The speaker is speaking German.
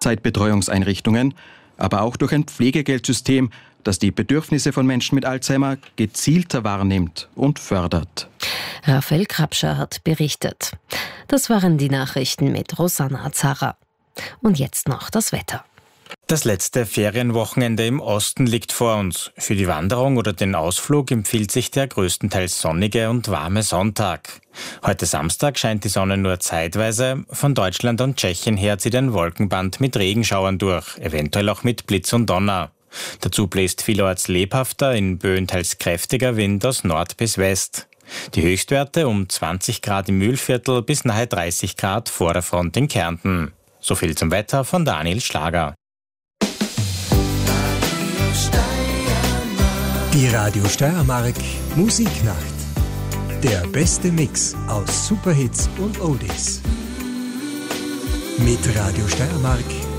Langzeitbetreuungseinrichtungen, aber auch durch ein Pflegegeldsystem, das die Bedürfnisse von Menschen mit Alzheimer gezielter wahrnimmt und fördert. Raphael Krapscher hat berichtet. Das waren die Nachrichten mit Rosanna Azara. Und jetzt noch das Wetter. Das letzte Ferienwochenende im Osten liegt vor uns. Für die Wanderung oder den Ausflug empfiehlt sich der größtenteils sonnige und warme Sonntag. Heute Samstag scheint die Sonne nur zeitweise. Von Deutschland und Tschechien her zieht ein Wolkenband mit Regenschauern durch, eventuell auch mit Blitz und Donner. Dazu bläst vielorts lebhafter, in Böen teils kräftiger Wind aus Nord bis West. Die Höchstwerte um 20 Grad im Mühlviertel bis nahe 30 Grad vor der Front in Kärnten. So viel zum Wetter von Daniel Schlager. Die Radio Steiermark Musiknacht. Der beste Mix aus Superhits und Oldies. Mit Radio Steiermark